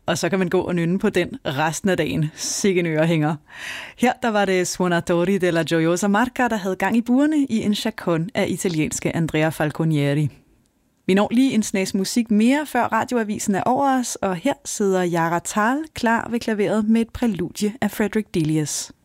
og så kan man gå og nynne på den resten af dagen. Sikke en ørehænger. Her der var det Suonatori della Gioiosa Marca, der havde gang i burene i en chaconne af italienske Andrea Falconieri. Vi når lige en snas musik mere, før radioavisen er over os, og her sidder Yara Tal klar ved klaveret med et præludie af Frederick Delius.